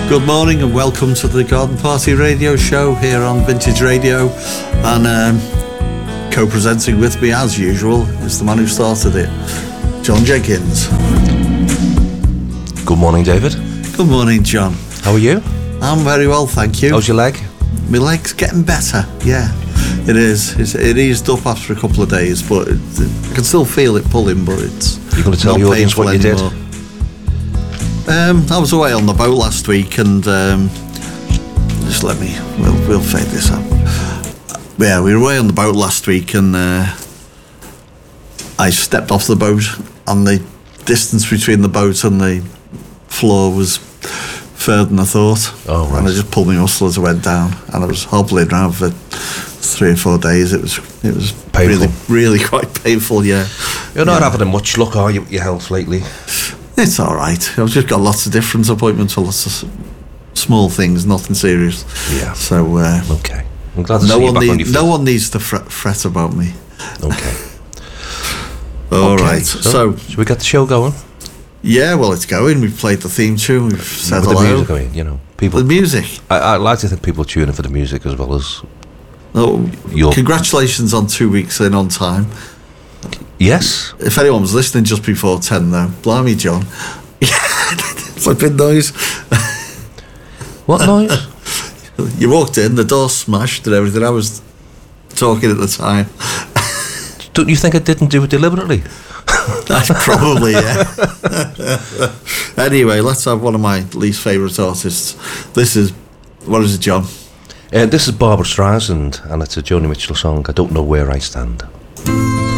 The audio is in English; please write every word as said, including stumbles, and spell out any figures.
Good morning and welcome to the Garden Party Radio Show here on Vintage Radio, and um, co-presenting with me as usual is the man who started it, John Jenkins. Good morning, David. Good morning, John. How are you? I'm very well, thank you. How's your leg? My leg's getting better, yeah. It is. It's, it eased up after a couple of days, but it, I can still feel it pulling, but it's You're going to tell not the audience what you anymore. did? Um, I was away on the boat last week, and um, just let me. We'll we'll fade this up. Yeah, we were away on the boat last week, and uh, I stepped off the boat, and the distance between the boat and the floor was further than I thought. Oh, right. And I just pulled my muscle as I went down, and I was hobbling around for three or four days. It was it was Painful. really really quite painful. Yeah, You're not yeah. having much luck, are you, with your health lately? It's all right. I've just got lots of different appointments for lots of s- small things, nothing serious. Yeah. So uh, Okay. I'm glad to no see you one back need, on your feet. no one needs to fret, fret about me. Okay. All Okay, right. So, So should we get the show going? yeah, well, it's going. We've played the theme tune. We've said With the hello. music, I mean, you know, people. The music. I, I like to think people tune in for the music as well as Oh, your. congratulations on two weeks in on time. Yes. If anyone was listening just before ten, though, blimey, John. Flipping noise. What noise? You walked in, the door smashed and everything. I was talking at the time. Don't you think I didn't do it deliberately? That's probably, yeah. Anyway, let's have one of my least favourite artists. This is, what is it, John? Uh, this is Barbara Streisand, and it's a Joni Mitchell song, I Don't Know Where I Stand.